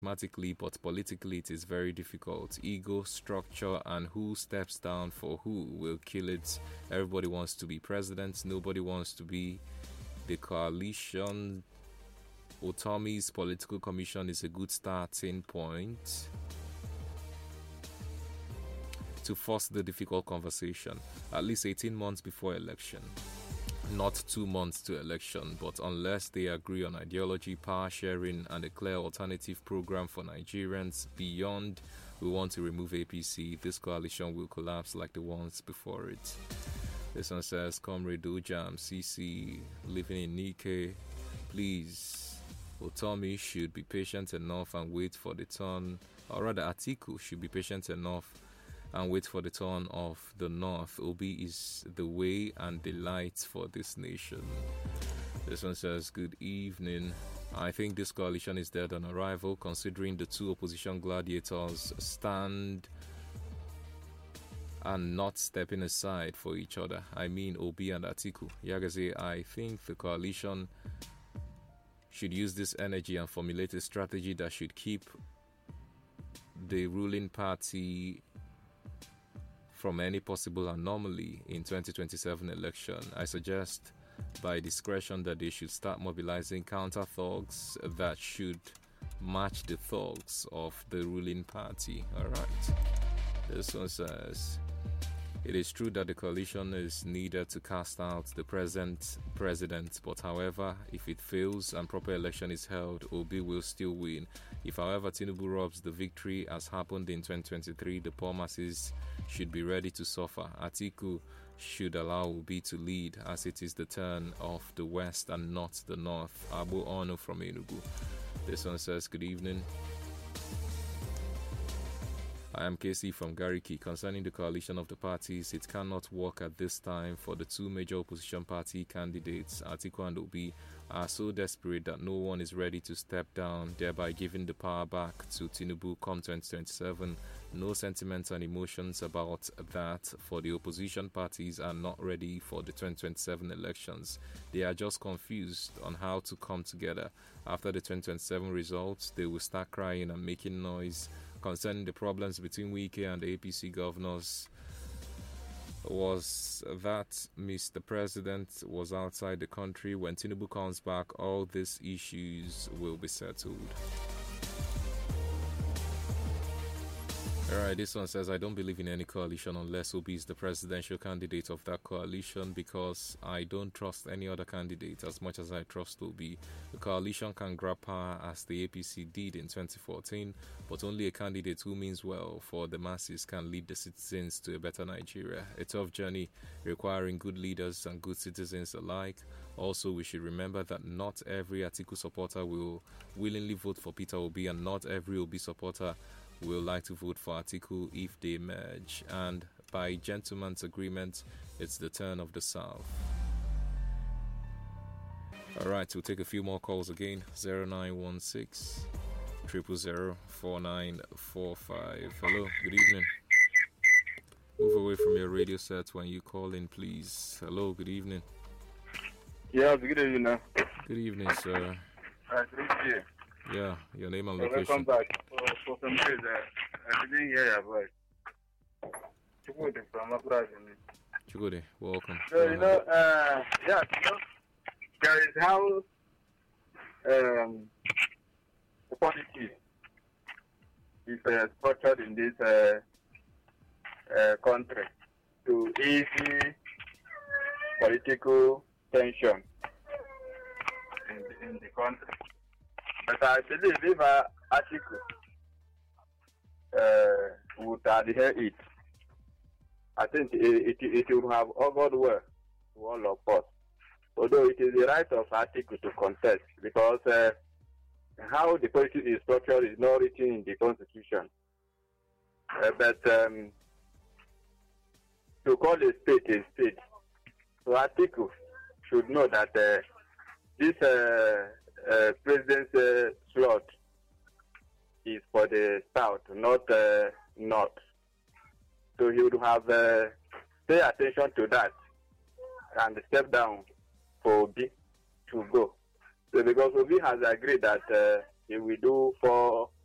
mathematically, but politically it is very difficult. Ego, structure, and who steps down for who will kill it. Everybody wants to be president. Nobody wants to be the coalition. Otomi's political commission is a good starting point to force the difficult conversation, at least 18 months before election. Not 2 months to election, but unless they agree on ideology, power sharing, and a clear alternative program for Nigerians beyond we want to remove APC, this coalition will collapse like the ones before it. This one says, Comrade Ojam, CC, living in Nike, please, Otomi should be patient enough and wait for the turn, or rather Atiku should be patient enough and wait for the turn of the North. Obi is the way and the light for this nation. This one says, good evening. I think this coalition is dead on arrival, considering the two opposition gladiators stand and not stepping aside for each other. I mean Obi and Atiku. Yagaze, I think the coalition should use this energy and formulate a strategy that should keep the ruling party from any possible anomaly in 2027 election. I suggest by discretion that they should start mobilizing counter thugs that should match the thugs of the ruling party. Alright. This one says, it is true that the coalition is needed to cast out the present president, but however, if it fails and proper election is held, Obi will still win. If however Tinubu robs the victory as happened in 2023, the poor masses should be ready to suffer. Atiku should allow Obi to lead, as it is the turn of the West and not the North. Abu Ono from Enugu. This one says, good evening. I am KC from Gariki. Concerning the coalition of the parties, it cannot work at this time, for the two major opposition party candidates, Atiku and Obi, are so desperate that no one is ready to step down, thereby giving the power back to Tinubu come 2027. No sentiments and emotions about that, for the opposition parties are not ready for the 2027 elections. They are just confused on how to come together. After the 2027 results, they will start crying and making noise concerning the problems between Wike and the APC governors. Was that Mr. President was outside the country. When Tinubu comes back, all these issues will be settled. Alright, this one says, I don't believe in any coalition unless Obi is the presidential candidate of that coalition, because I don't trust any other candidate as much as I trust Obi. The coalition can grab power as the APC did in 2014, but only a candidate who means well for the masses can lead the citizens to a better Nigeria. A tough journey requiring good leaders and good citizens alike. Also, we should remember that not every Atiku supporter will willingly vote for Peter Obi, and not every Obi supporter will like to vote for Atiku if they merge, and by gentleman's agreement, it's the turn of the South. Alright, we'll take a few more calls again. 0916 000 4945. Hello, good evening. Move away from your radio set when you call in, please. Hello, good evening. Yeah, good evening. Good evening, sir. Thank you. Yeah, your name and location. Welcome back. For some days, I didn't hear your voice. Chukudi from Uprising. Chukudi, welcome. So, there is how the policy is structured in this country to ease political tension in the country. But I believe if Atiku would adhere it, I think it would have augured well to all of us. Although it is the right of Atiku to contest, because how the politics is structured is not written in the constitution. But to call a spade is spade. So Atiku should know that this president's slot is for the South, not North. So he would have pay attention to that and step down for Obi to go. So because Obi has agreed that he will do 4